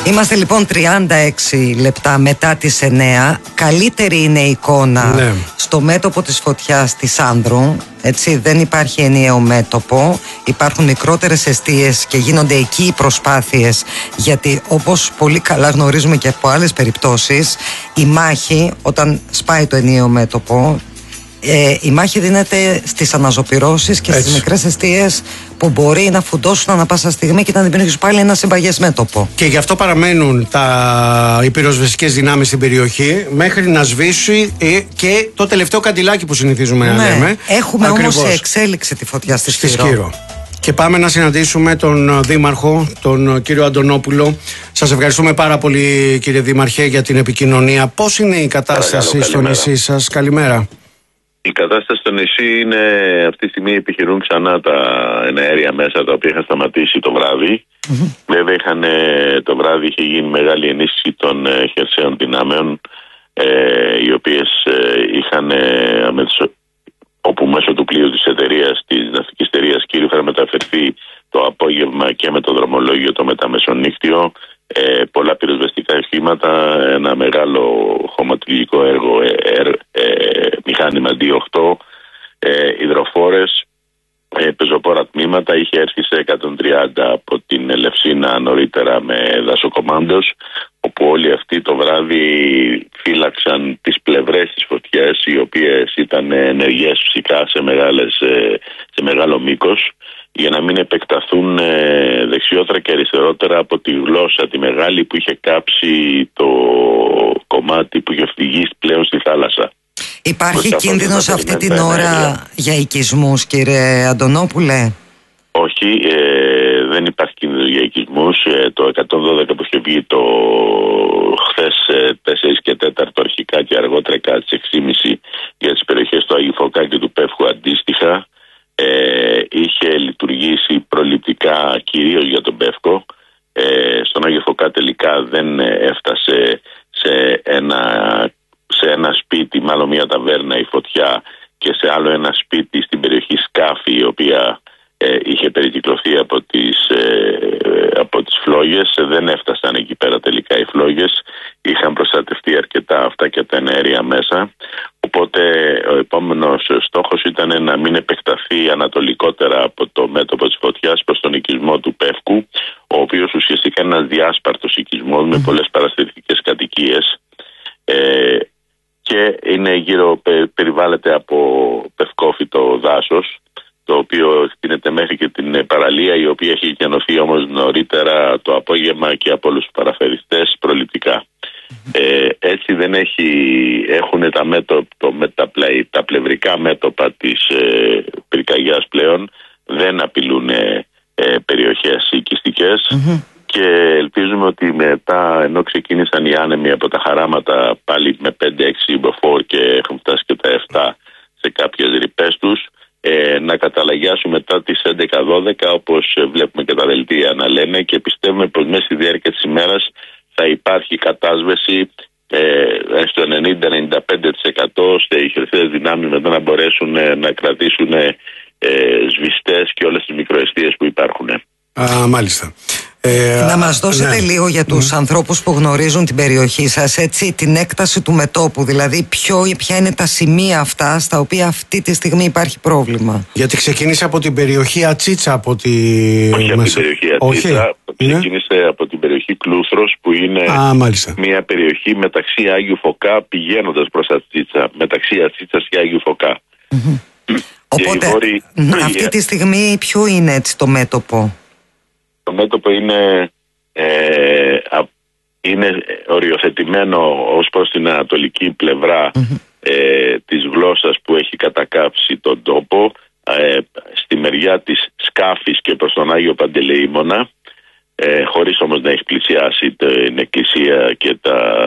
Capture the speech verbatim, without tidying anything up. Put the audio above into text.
Είμαστε λοιπόν τριάντα έξι λεπτά μετά τις εννέα. Καλύτερη είναι η εικόνα ναι. στο μέτωπο της φωτιάς της Άνδρου. Έτσι, δεν υπάρχει ενιαίο μέτωπο. Υπάρχουν μικρότερες εστίες και γίνονται εκεί οι προσπάθειες. Γιατί όπως πολύ καλά γνωρίζουμε και από άλλες περιπτώσεις, η μάχη όταν σπάει το ενιαίο μέτωπο, Ε, η μάχη δίνεται στις αναζωπυρώσεις και στις μικρές εστίες που μπορεί να φουντώσουν ανά πάσα στιγμή και να δημιουργήσουν πάλι ένα συμπαγές μέτωπο. Και γι' αυτό παραμένουν τα, οι πυροσβεστικές δυνάμεις στην περιοχή μέχρι να σβήσει ε, και το τελευταίο καντιλάκι που συνηθίζουμε ναι. να λέμε. Έχουμε ακριβώς όμως εξέλιξη τη φωτιά στη, στη Σκύρο. Σκύρο. Και πάμε να συναντήσουμε τον Δήμαρχο, τον κύριο Αντωνόπουλο. Σας ευχαριστούμε πάρα πολύ, κύριε Δήμαρχε, για την επικοινωνία. Πώς είναι η κατάσταση Παρακαλώ, στο νησί σας? Καλημέρα. Η κατάσταση στο νησί είναι αυτή τη στιγμή επιχειρούν ξανά τα εναέρια μέσα τα οποία είχαν σταματήσει το βράδυ. Mm-hmm. Βέβαια είχαν, το βράδυ είχε γίνει μεγάλη ενίσχυση των ε, χερσαίων δυνάμεων ε, οι οποίες ε, είχαν ε, όπου μέσω του πλοίου της εταιρείας, της ναυτικής εταιρείας Κύριου, είχαν μεταφερθεί το απόγευμα και με το δρομολόγιο το μεταμεσονύκτιο ε, πολλά πυροσβεστικά οχήματα, ένα μεγάλο χωματουργικό έργο ε, ε, ε, μηχάνημα ντι οκτώ, ε, υδροφόρες, ε, πεζοπόρα τμήματα. Είχε έρθει σε εκατόν τριάντα από την Ελευσίνα νωρίτερα με δασοκομάντος, όπου όλοι αυτοί το βράδυ φύλαξαν τις πλευρές της φωτιάς, οι οποίες ήταν ενεργές φυσικά σε, μεγάλες, σε μεγάλο μήκος, για να μην επεκταθούν δεξιότερα και αριστερότερα από τη γλώσσα τη μεγάλη που είχε κάψει το κομμάτι που είχε φυγεί πλέον στη θάλασσα. Υπάρχει κίνδυνος αυτή την ώρα για οικισμούς, κύριε Αντωνόπουλε? Όχι, ε, δεν υπάρχει κίνδυνος για οικισμούς. Ε, το εκατόν δώδεκα που είχε βγει το χθες ε, τέσσερα και τέσσερα αρχικά και αργότερα κάτι στις έξι και μισή για τις περιοχές του Αγίου Φωκά και του Πεύκου αντίστοιχα, ε, είχε λειτουργήσει προληπτικά κυρίως για τον Πεύκο. Ε, στον Άγιο Φωκά τελικά δεν έφτασε σε ένα, σε ένα σπίτι, μάλλον μια ταβέρνα η φωτιά, και σε άλλο ένα σπίτι στην περιοχή Σκάφη, η οποία ε, είχε περικυκλωθεί από τις, ε, από τις φλόγες. Δεν έφτασαν εκεί πέρα τελικά οι φλόγες. Είχαν προστατευτεί αρκετά αυτά και τα εναέρια μέσα. Οπότε ο επόμενος στόχος ήταν να μην επεκταθεί ανατολικότερα από το μέτωπο της φωτιάς προς τον οικισμό του Πεύκου, ο οποίος ουσιαστικά είναι ένας διάσπαρτος οικισμός με πολλές παραστατικές κατοικίες ε, και είναι γύρω, περιβάλλεται από πευκόφυτο δάσος, το οποίο εκτείνεται μέχρι και την παραλία, η οποία έχει εκενωθεί όμως νωρίτερα το απόγευμα και από όλους τους παραφεριστές προληπτικά. Ε, έτσι δεν έχει, έχουν τα, μέτωπο, με τα, πλαι, τα πλευρικά μέτωπα της ε, πυρκαγιάς πλέον, δεν απειλούν ε, ε, περιοχές οικιστικές mm-hmm. και ελπίζουμε ότι μετά, ενώ ξεκίνησαν οι άνεμοι από τα χαράματα πάλι με πέντε έξι μποφόρ και έχουν φτάσει και τα επτά σε κάποιες ρηπές τους, ε, να καταλαγιάσουν μετά τις έντεκα δώδεκα, όπως βλέπουμε και τα δελτία να λένε, και πιστεύουμε πως μέσα στη διάρκεια της ημέρας θα υπάρχει κατάσβεση ε, στο ενενήντα με ενενήντα πέντε τοις εκατό, ώστε οι χερσαίες δυνάμεις μετά να μπορέσουν ε, να κρατήσουν ε, σβηστές και όλες τις μικροαιστείες που υπάρχουν. Α, μάλιστα. Ε, να μας δώσετε ναι. λίγο για τους mm. ανθρώπους που γνωρίζουν την περιοχή σας, έτσι, την έκταση του μετώπου, δηλαδή ποιο, ποια είναι τα σημεία αυτά στα οποία αυτή τη στιγμή υπάρχει πρόβλημα. Γιατί ξεκίνησε από την περιοχή Ατσίτσα, από τη... Όχι από την περιοχή Ατσίτσα, ξεκίνησε ναι. από την περιοχή Κλούθρος, που είναι Α, μια περιοχή μεταξύ Άγιου Φωκά πηγαίνοντας προς Ατσίτσα, μεταξύ Ατσίτσας και Άγιου Φωκά. Mm-hmm. Οπότε βόρη... αυτή τη στιγμή ποιο είναι έτσι το μέτωπο? Το μέτωπο είναι, ε, είναι οριοθετημένο ως προς την ανατολική πλευρά mm-hmm. ε, της γλώσσας που έχει κατακάψει τον τόπο, ε, στη μεριά της Σκάφης και προς τον Άγιο Παντελεήμονα, ε, χωρίς όμως να έχει πλησιάσει την εκκλησία και τα